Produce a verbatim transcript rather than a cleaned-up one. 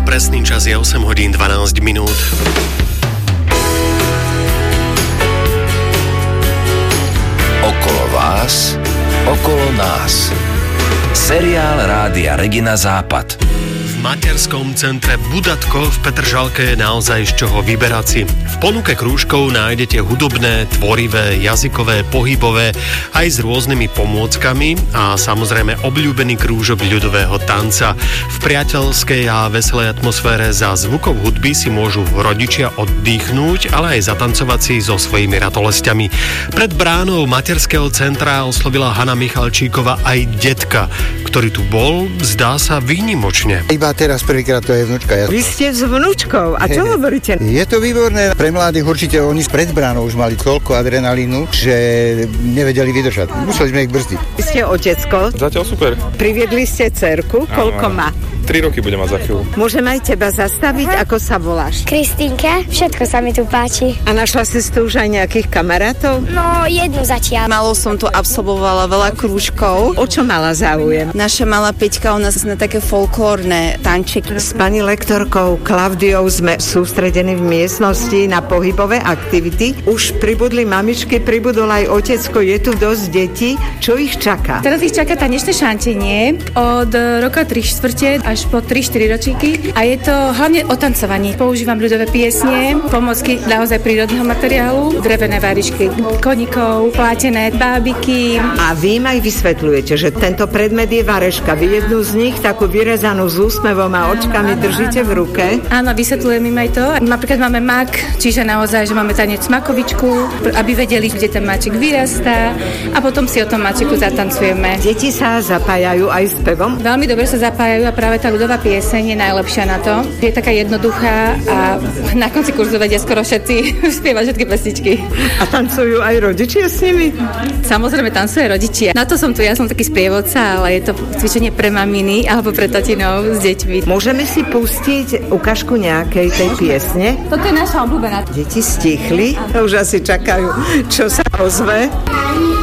presný čas je osem hodín dvanásť minút. Okolo vás, okolo nás. Seriál Rádia Regina Západ. V materskom centre Budatko v Petržalke je naozaj z čoho vyberať si. V ponuke krúžkov nájdete hudobné, tvorivé, jazykové, pohybové, aj s rôznymi pomôckami a samozrejme obľúbený krúžok ľudového tanca. V priateľskej a veselej atmosfére za zvukov hudby si môžu rodičia oddychnúť, ale aj zatancovať si so svojimi ratolestiami. Pred bránou materského centra oslovila Hana Michalčíková aj detka, ktorý tu bol, zdá sa, výnimočne. Iba teraz prvýkrát to je vnúčka. Ja... Vy ste s vnúčkou. A čo hovoríte? Je to výborné. Pre mladých určite oni pred bránou už mali toľko adrenalínu, že nevedeli vydržať. Museli sme ich brzdiť. Vy ste otecko. Zatiaľ super. Priviedli ste dcerku. Koľko má? tri roky bude mať za chvíľu. Môžem aj teba zastaviť? Aha. Ako sa voláš? Kristínka. Všetko sa mi tu páči. A našla si tu už aj nejakých kamarátov? No, jednu zatiaľ. Malo som tu absolvovala veľa krúžkov. O čo mala záujem? Naša malá Peťka, u nás na také folklórne tančiky. S pani lektorkou Klaudiou sme sústredení v miestnosti na pohybové aktivity. Už pribudli mamičky, pribudol aj otecko, je tu dosť detí. Čo ich čaká? Teraz ich čaká tanečné šantenie od roka tri štvrte až po tri štyri ročíky a je to hlavne o tancovaní. Používam ľudové piesne, pomocky naozaj prírodného materiálu, drevené váričky koníkov, plátené bábiky. A vy im aj vysvetľujete, že tento predmet je vareška. Vy jednu z nich, takú vyrezanú s úsmevom a očkami, držíte v ruke. Áno, vysvetľujem im aj to. Napríklad máme mak, čiže naozaj, že máme tanec makovičku, aby vedeli, kde ten máčik vyrastá a potom si o tom máčiku zatancujeme. Deti sa zapájajú aj s pevom? Veľmi dobre sa zapájajú a práve tá ľudová pieseň je najlepšia na to. Je taká jednoduchá a na konci kurzu vedia skoro všetci spievať všetky pesničky. A tancujú aj rodičia s nimi? Samozrejme, tancujú aj rodičia. Na to som tu, ja som taký sprievodca, ale je to cvičenie pre maminy alebo pre tatinov s deťmi. Môžeme si pustiť ukážku nejakej tej piesne? Toto je naša obľúbená. Deti stichli, už asi čakajú, čo sa ozve.